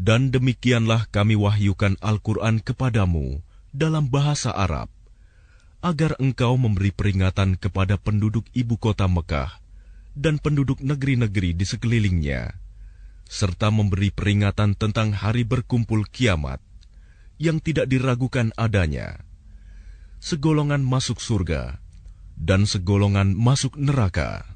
Dan demikianlah kami wahyukan Al-Quran kepadamu dalam bahasa Arab, agar engkau memberi peringatan kepada penduduk ibu kota Mekah dan penduduk negeri-negeri di sekelilingnya, serta memberi peringatan tentang hari berkumpul kiamat yang tidak diragukan adanya, segolongan masuk surga dan segolongan masuk neraka.